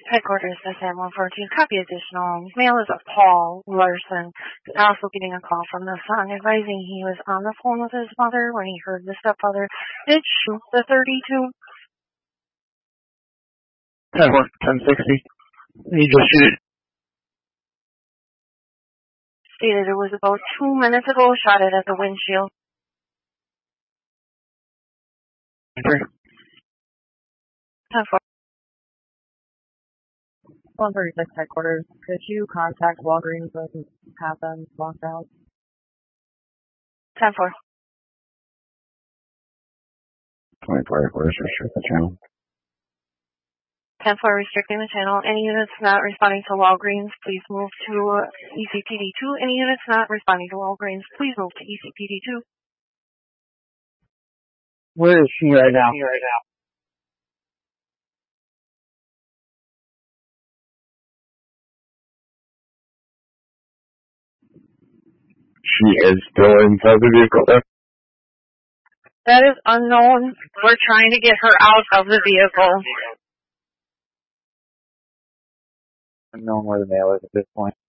Headquarters SM 114. Copy additional. Mail is of Paul Larson. Also getting a call from the son advising he was on the phone with his mother when he heard the stepfather did shoot the 32. 1060. He just shoot it. Stated it was about 2 minutes ago. Shot it at the windshield. Okay. 10-4. 136 headquarters. Could you contact Walgreens and have them locked out? 10-4. 24 headquarters, restrict the channel. 10-4, restricting the channel. Any units not responding to Walgreens, please move to ECPD-2. Any units not responding to Walgreens, please move to ECPD-2. Where is she right now? She is still inside the vehicle there? That is unknown. We're trying to get her out of the vehicle. Unknown where the mail is at this point.